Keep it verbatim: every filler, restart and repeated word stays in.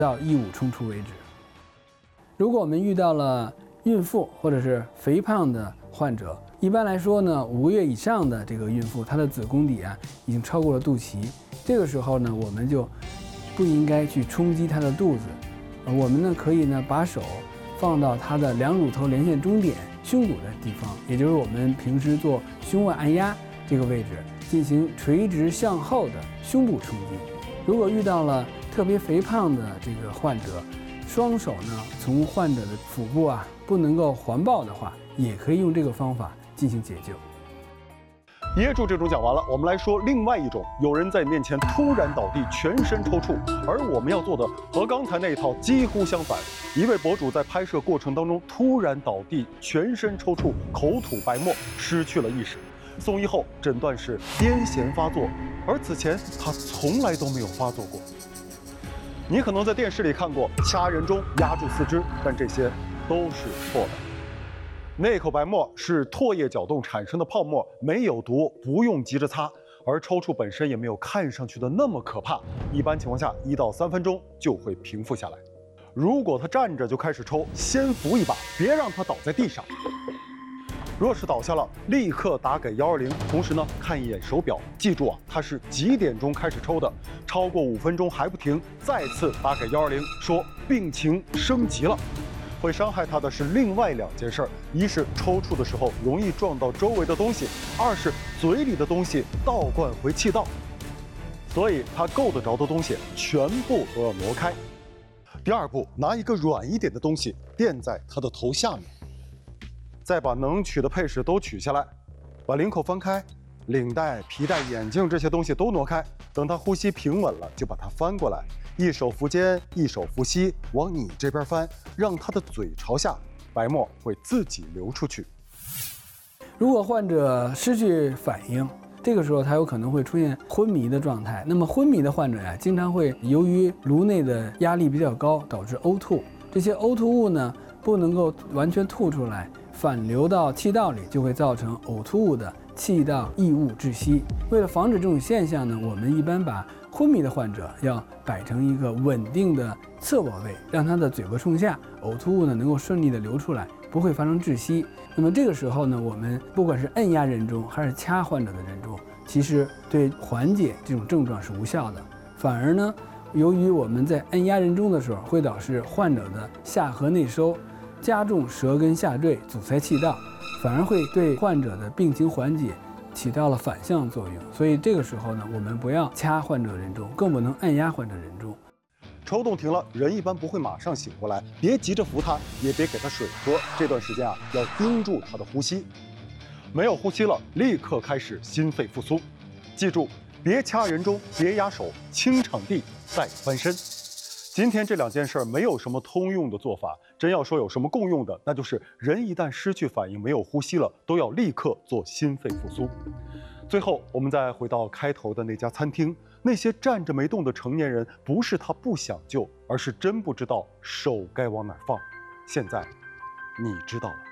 到异物冲出为止。如果我们遇到了孕妇或者是肥胖的患者，一般来说呢，五个月以上的这个孕妇，她的子宫底啊已经超过了肚脐，这个时候呢，我们就不应该去冲击她的肚子，我们呢可以呢把手放到她的两乳头连线中点胸骨的地方，也就是我们平时做胸外按压这个位置，进行垂直向后的胸部冲击。如果遇到了特别肥胖的这个患者，双手呢从患者的腹部啊不能够环抱的话，也可以用这个方法进行解救。 噎住这种讲完了，我们来说另外一种，有人在面前突然倒地，全身抽搐，而我们要做的和刚才那一套几乎相反。一位博主在拍摄过程当中突然倒地，全身抽搐，口吐白沫，失去了意识。送医后诊断是癫痫发作，而此前他从来都没有发作过。你可能在电视里看过掐人中压住四肢，但这些都是错的。那口白沫是唾液搅动产生的泡沫，没有毒，不用急着擦。而抽搐本身也没有看上去的那么可怕，一般情况下一到三分钟就会平复下来。如果他站着就开始抽，先扶一把，别让他倒在地上。若是倒下了，立刻打给幺二零，同时呢看一眼手表，记住啊，他是几点钟开始抽的，超过五分钟还不停，再次打给幺二零，说病情升级了。会伤害他的是另外两件事儿，一是抽搐的时候容易撞到周围的东西，二是嘴里的东西倒灌回气道，所以他够得着的东西全部都要挪开。第二步，拿一个软一点的东西垫在他的头下面，再把能取的配饰都取下来，把领口翻开，领带、皮带、眼镜这些东西都挪开。等他呼吸平稳了，就把它翻过来，一手扶肩，一手扶膝，往你这边翻，让他的嘴朝下，白沫会自己流出去。 如果患者失去反应，这个时候他有可能会出现昏迷的状态。那么昏迷的患者呀，经常会由于颅内的压力比较高，导致呕吐。这些呕吐物呢，不能够完全吐出来，反流到气道里，就会造成呕吐物的气道异物窒息。为了防止这种现象呢，我们一般把昏迷的患者要摆成一个稳定的侧卧位，让他的嘴巴冲下，呕吐物呢能够顺利的流出来，不会发生窒息。那么这个时候呢，我们不管是按压人中还是掐患者的人中，其实对缓解这种症状是无效的，反而呢，由于我们在按压人中的时候，会导致患者的下颌内收，加重舌根下坠，阻塞气道，反而会对患者的病情缓解起到了反向作用。所以这个时候呢，我们不要掐患者人中，更不能按压患者人中。 抽动停了，人一般不会马上醒过来，别急着扶他，也别给他水喝。这段时间啊，要盯住他的呼吸。没有呼吸了，立刻开始心肺复苏。记住，别掐人中，别压手，清场地再翻身。今天这两件事儿没有什么通用的做法，真要说有什么共用的，那就是人一旦失去反应，没有呼吸了，都要立刻做心肺复苏。最后，我们再回到开头的那家餐厅，那些站着没动的成年人，不是他不想救，而是真不知道手该往哪儿放。现在，你知道了。